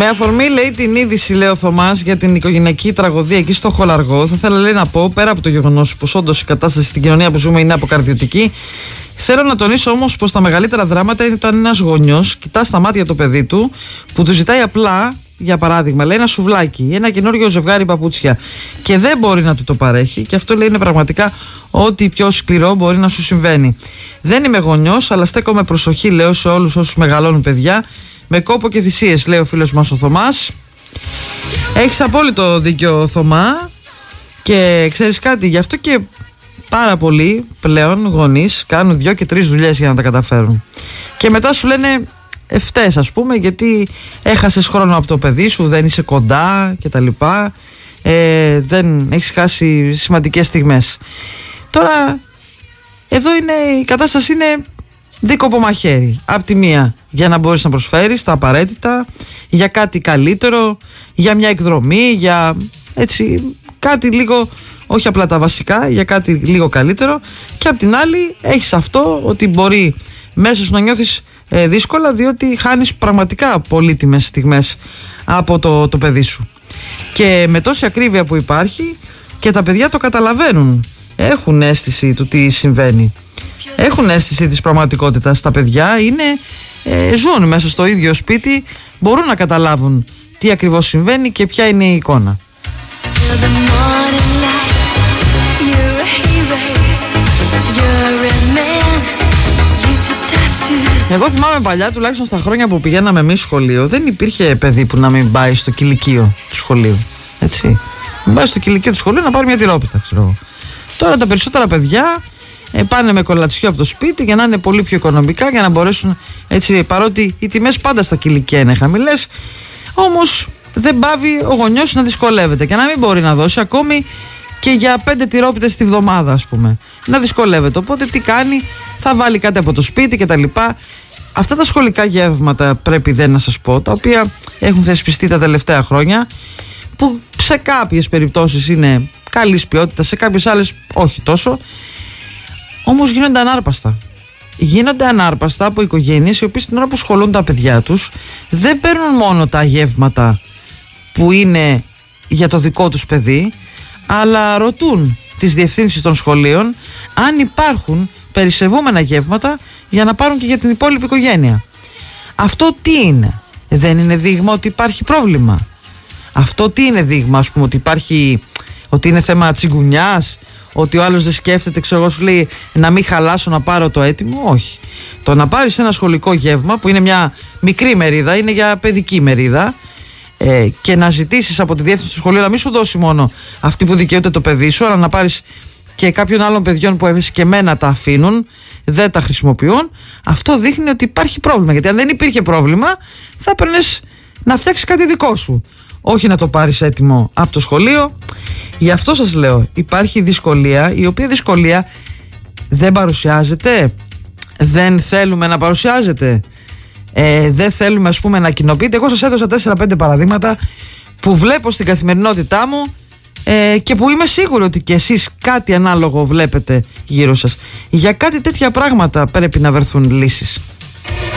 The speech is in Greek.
Με αφορμή, λέει, την είδηση, λέει ο Θωμάς, για την οικογενειακή τραγωδία εκεί στο Χολαργό, θα ήθελα, λέει, να πω, πέρα από το γεγονός πως όντως η κατάσταση στην κοινωνία που ζούμε είναι αποκαρδιωτική, θέλω να τονίσω όμως πως τα μεγαλύτερα δράματα είναι όταν ένας γονιός κοιτά στα μάτια το παιδί του που του ζητάει απλά, για παράδειγμα, λέει, ένα σουβλάκι, ένα καινούριο ζευγάρι παπούτσια και δεν μπορεί να του το παρέχει, και αυτό, λέει, είναι πραγματικά ό,τι πιο σκληρό μπορεί να σου συμβαίνει. Δεν είμαι γονιός, αλλά στέκομαι προσοχή, λέω, σε όλους όσους μεγαλώνουν παιδιά με κόπο και θυσίες, λέει ο φίλος μας ο Θωμάς. Έχεις απόλυτο δίκιο, Θωμά, και ξέρεις κάτι, γι' αυτό και πάρα πολλοί πλέον γονείς κάνουν 2 και 3 δουλειές για να τα καταφέρουν. Και μετά σου λένε φταίς, ας πούμε, γιατί έχασες χρόνο από το παιδί σου, δεν είσαι κοντά κτλ. Δεν έχεις χάσει σημαντικές στιγμές. Τώρα, εδώ είναι, η κατάσταση είναι δίκοπο μαχαίρι. Απ' τη μία, για να μπορείς να προσφέρεις τα απαραίτητα, για κάτι καλύτερο, για μια εκδρομή, για έτσι κάτι λίγο, όχι απλά τα βασικά, για κάτι λίγο καλύτερο. Και απ' την άλλη έχεις αυτό, ότι μπορεί μέσα σου να νιώθεις δύσκολα, διότι χάνεις πραγματικά πολύτιμες στιγμές από το παιδί σου. Και με τόση ακρίβεια που υπάρχει, και τα παιδιά το καταλαβαίνουν, έχουν αίσθηση του τι συμβαίνει, έχουν αίσθηση της πραγματικότητας. Τα παιδιά ζουν μέσα στο ίδιο σπίτι, μπορούν να καταλάβουν τι ακριβώς συμβαίνει και ποια είναι η εικόνα. Εγώ θυμάμαι παλιά, τουλάχιστον στα χρόνια που πηγαίναμε εμείς σχολείο, δεν υπήρχε παιδί που να μην πάει στο κηλικείο του σχολείου. Έτσι. Να πάει στο κηλικείο του σχολείου να πάρει μια τυρόπιτα, ξέρω εγώ. Τώρα τα περισσότερα παιδιά πάνε με κολατσιό από το σπίτι για να είναι πολύ πιο οικονομικά, για να μπορέσουν, έτσι, παρότι οι τιμές πάντα στα κηλικεία είναι χαμηλές, όμως δεν πάβει ο γονιός να δυσκολεύεται και να μην μπορεί να δώσει ακόμη και για 5 τυρόπιτες τη βδομάδα, ας πούμε. Να δυσκολεύεται. Οπότε τι κάνει, θα βάλει κάτι από το σπίτι κτλ. Αυτά τα σχολικά γεύματα, πρέπει δεν να σας πω, τα οποία έχουν θεσπιστεί τα τελευταία χρόνια, που σε κάποιες περιπτώσεις είναι καλής ποιότητας, σε κάποιες άλλες όχι τόσο, όμως γίνονται ανάρπαστα. Γίνονται ανάρπαστα από οικογένειες οι οποίες την ώρα που σχολούν τα παιδιά τους δεν παίρνουν μόνο τα γεύματα που είναι για το δικό τους παιδί, αλλά ρωτούν τις διευθύνσεις των σχολείων αν υπάρχουν περισσευόμενα γεύματα για να πάρουν και για την υπόλοιπη οικογένεια. Αυτό τι είναι? Δεν είναι δείγμα ότι υπάρχει πρόβλημα? Αυτό τι είναι δείγμα, ας πούμε, ότι είναι θέμα τσιγκουνιάς, ότι ο άλλος δεν σκέφτεται, ξέρω εγώ, σου λέει να μην χαλάσω να πάρω το έτοιμο? Όχι. Το να πάρεις ένα σχολικό γεύμα που είναι μια μικρή μερίδα, είναι για παιδική μερίδα, και να ζητήσεις από τη διεύθυνση του σχολείου να μην σου δώσει μόνο αυτή που δικαιούται το παιδί σου, αλλά να πάρεις και κάποιων άλλων παιδιών που ευαισθηκεμένα τα αφήνουν, δεν τα χρησιμοποιούν, αυτό δείχνει ότι υπάρχει πρόβλημα. Γιατί αν δεν υπήρχε πρόβλημα, θα έπαιρνες να φτιάξεις κάτι δικό σου, όχι να το πάρεις έτοιμο από το σχολείο. Γι' αυτό σας λέω, υπάρχει δυσκολία, η οποία δυσκολία δεν παρουσιάζεται, δεν θέλουμε να παρουσιάζεται, δεν θέλουμε, ας πούμε, να κοινοποιείται. Εγώ σας έδωσα 4-5 παραδείγματα που βλέπω στην καθημερινότητά μου, και που είμαι σίγουρη ότι και εσείς κάτι ανάλογο βλέπετε γύρω σας. Για κάτι τέτοια πράγματα πρέπει να βρεθούν λύσεις.